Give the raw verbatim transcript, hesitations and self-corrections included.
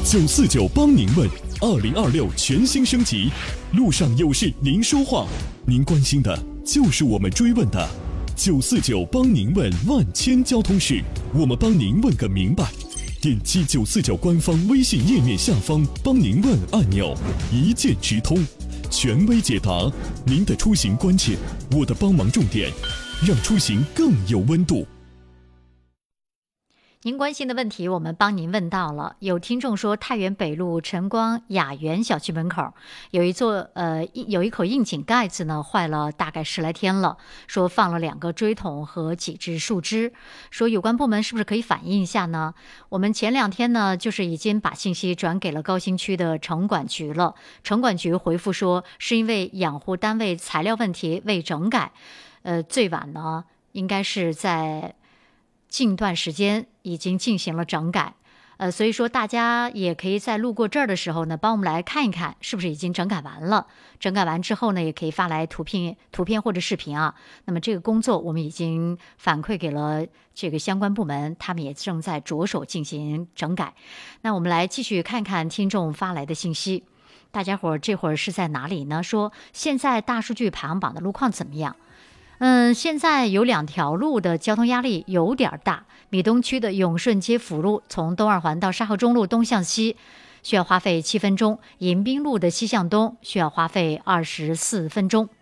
九四九帮您问，二零二六全新升级，路上有事您说话，您关心的就是我们追问的。九四九帮您问万千交通事，我们帮您问个明白。点击九四九官方微信页面下方帮您问按钮，一键直通，权威解答您的出行关键，我的帮忙重点，让出行更有温度。 您关心的问题我们帮您问到了。有听众说，太原北路晨光雅园小区门口有一座呃有一口窨井盖子呢坏了大概十来天了，说放了两个锥桶和几只树枝，说有关部门是不是可以反映一下呢？我们前两天呢就是已经把信息转给了高新区的城管局了，城管局回复说是因为养护单位材料问题未整改，呃最晚呢应该是在近段时间已经进行了整改，呃，所以说大家也可以在路过这儿的时候呢，帮我们来看一看是不是已经整改完了。整改完之后呢，也可以发来图片、图片或者视频啊。那么这个工作我们已经反馈给了这个相关部门，他们也正在着手进行整改。那我们来继续看看听众发来的信息。大家伙儿这会儿是在哪里呢？说现在大数据排行榜的路况怎么样？嗯，现在有两条路的交通压力有点大。米东区的永顺街辅路从东二环到沙河中路东向西需要花费七分钟，迎宾路的西向东需要花费二十四分钟。